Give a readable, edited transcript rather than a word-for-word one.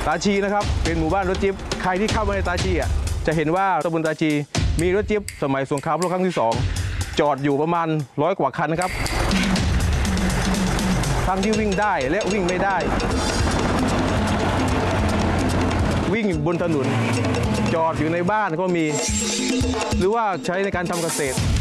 ตาชีนะครับเป็นหมู่บ้านรถจิ๊บใครที่เข้ามาในตาชีจะเห็นว่าตำบลตาชีมีรถจิ๊บสมัยสงครามโลกครั้งที่2จอดอยู่ประมาณ100 กว่าคันครับทั้งที่วิ่งได้และวิ่งไม่ได้วิ่งบนถนนจอดอยู่ในบ้านก็มีหรือว่าใช้ในการทำเกษตร